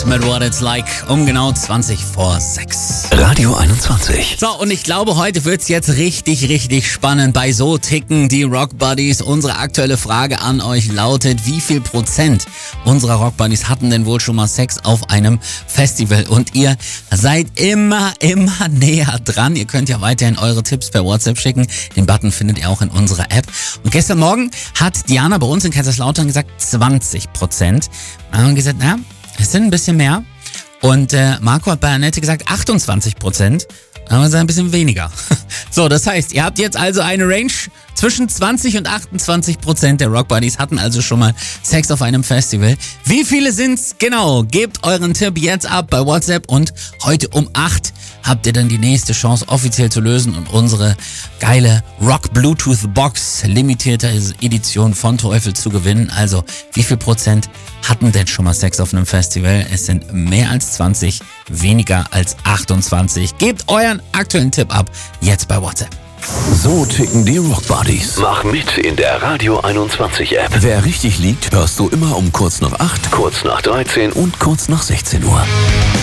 Buddies mit What It's Like um genau 20 vor 6. Radio 21. So, und ich glaube, heute wird's jetzt richtig spannend bei So ticken die Rock Buddies. Unsere aktuelle Frage an euch lautet, wie viel Prozent unserer Rock Buddies hatten denn wohl schon mal Sex auf einem Festival? Und ihr seid immer näher dran. Ihr könnt ja weiterhin eure Tipps per WhatsApp schicken. Den Button findet ihr auch in unserer App. Und gestern Morgen hat Diana bei uns in Kaiserslautern gesagt 20%. Da haben wir gesagt, na, es sind ein bisschen mehr. Und Marco hat bei Annette gesagt 28%. Da haben wir gesagt, ein bisschen weniger. So, das heißt, ihr habt jetzt also eine Range zwischen 20 und 28% der Rock Buddies hatten also schon mal Sex auf einem Festival. Wie viele sind's genau? Gebt euren Tipp jetzt ab bei WhatsApp und heute um 8 habt ihr dann die nächste Chance offiziell zu lösen und unsere geile Rock Bluetooth Box limitierte Edition von Teufel zu gewinnen. Also, wie viel Prozent hatten denn schon mal Sex auf einem Festival? Es sind mehr als 20, weniger als 28. Gebt euren aktuellen Tipp ab, jetzt bei WhatsApp. So ticken die Rock Buddies. Mach mit in der Radio 21 App. Wer richtig liegt, hörst du immer um kurz nach 8, Kurz nach 13 und kurz nach 16 Uhr.